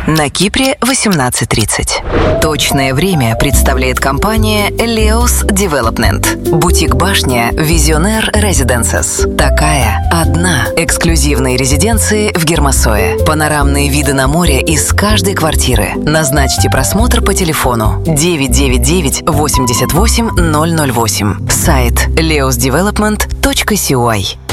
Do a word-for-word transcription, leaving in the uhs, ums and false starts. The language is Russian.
На Кипре восемнадцать тридцать. Точное время представляет компания Leos Development. Бутик-башня Visionaire Residences. Такая одна. Эксклюзивные резиденции в Гермосое. Панорамные виды на море из каждой квартиры. Назначьте просмотр по телефону девять девять девять восемьдесят восемь ноль ноль восемь. Сайт leos development точка си уай.